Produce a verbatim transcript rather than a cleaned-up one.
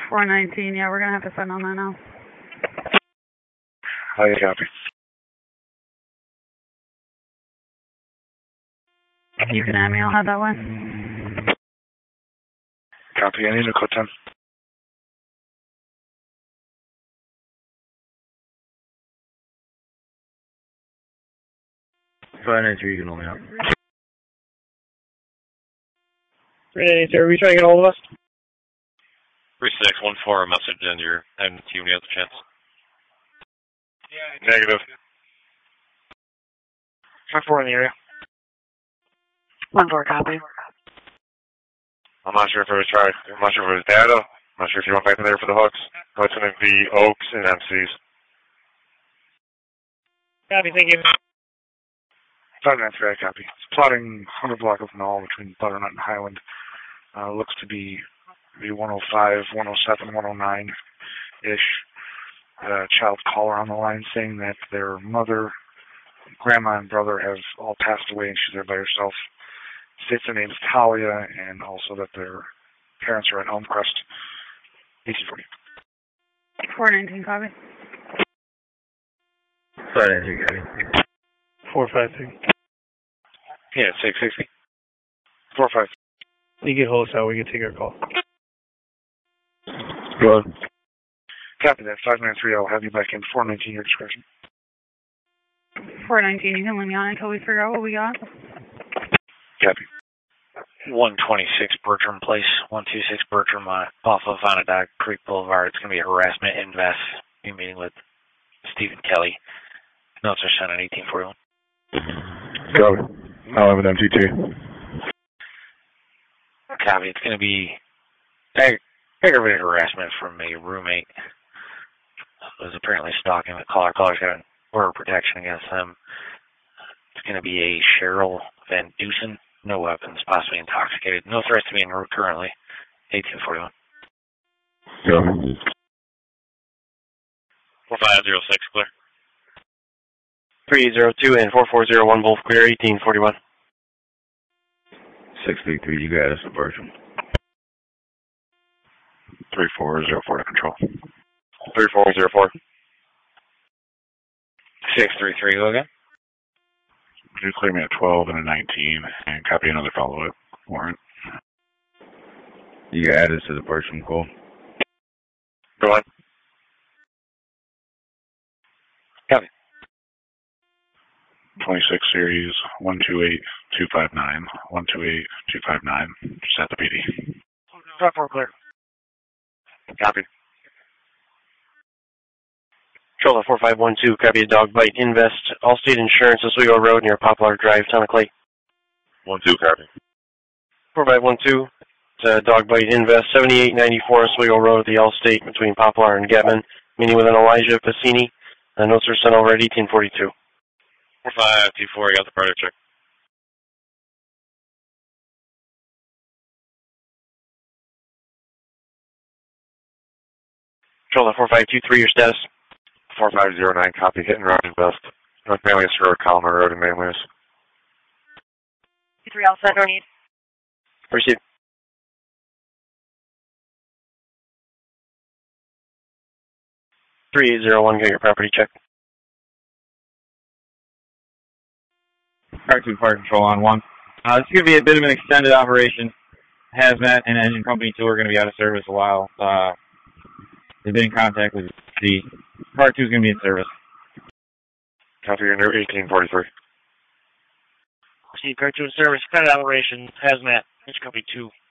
four nineteen, yeah, we're going to have to send on that now. How you copy? You can add me, I'll head that way. Copy, I need a code ten. five nine three, you can only out. three eight zero, are we trying to get hold of us? three six one four, a message and your M Q when you have the chance. Yeah, negative. five four in the area. one four, copy. I'm not sure if it was tried. I'm not sure if it was data. I'm not sure if you went back in there for the hooks. Oh, it's going to be Oaks and M Cs. Copy, thank you. five nine three, I copy. It's plotting one hundred block of null between Butternut and Highland. Uh, looks to be be one oh five, one oh seven, one oh nine-ish. Uh, child caller on the line saying that their mother, grandma, and brother have all passed away and she's there by herself. States their name is Talia, and also that their parents are at Elmcrest. eighteen forty. four nineteen, copy. five nine three, copy. four five three. Yeah, six sixty. four five. You get hold us out, we can take our call. Go on. Copy that. five nine three, I'll have you back in. four nineteen, your discretion. four nineteen, you can leave me on until we figure out what we got. Copy. one twenty-six Bertram Place, one two six Bertram, uh, off of Onondaga Creek Boulevard. It's going to be a harassment invest. Be meeting with Stephen Kelly. Notes are sent at eighteen forty-one. Copy. I'll have an M T T. Copy. It's going to be ag- aggravated harassment from a roommate who was apparently stalking the caller. Caller's got an order of protection against them. It's going to be a Cheryl Van Dusen. No weapons, possibly intoxicated. No threats to being route currently. eighteen forty-one. Go. four five zero six, clear. three zero two and four four zero one, both clear, eighteen forty-one. six three three, you got us to Bertram. three four zero four to control. three four zero four. six three three, go again. You clear me at twelve and a nineteen, and copy another follow-up warrant. You got added to the Bertram call. Go on. Copy. twenty-six series, one two eight two five nine, one two eight two five nine, just at the P D. five four clear. Copy. Control four five one two, copy a dog bite invest. Allstate Insurance, Oswego Road near Poplar Drive, Tonaclay. one two, copy. four five one two, it's a dog bite invest, seventy-eight ninety-four Oswego Road, the Allstate between Poplar and Getman. Meeting with an Elijah Pacini. The notes are sent over at eighteen forty-two. four five two four, you got the product check. Control four five two three, your status. four five zero nine, copy, hit and run invest. North Manlius Road, Collimer Road in Manlius. three all set, no need. Receive. three eight zero one, get your property check. Part two, Fire Control on one. Uh, this is going to be a bit of an extended operation. Hazmat and Engine Company two are going to be out of service a while. Uh, they've been in contact with the Part two is going to be in service. Copy your new eighteen forty-three. Receive Part two in service, extended operation, Hazmat, Engine Company two.